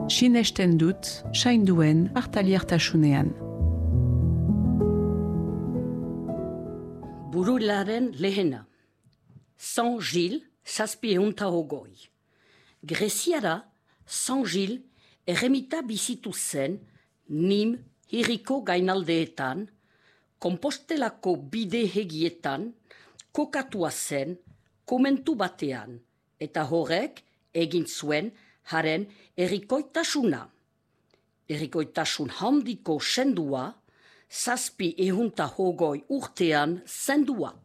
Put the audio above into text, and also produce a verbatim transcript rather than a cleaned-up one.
sinesten dut, sainduen hartaliertasunean. Burularen lehena. San Gil, zazpiehunta hogoi. Greziara, San Gil, erremita bizitu zen, Nim hiriko gainaldeetan, Kompostelako bide hegietan, kokatua zen, komentu batean, eta horrek egin zuen haren errikoitasuna. Errikoitasun handiko sendua, zazpi ehunta hogoi urtean zendua.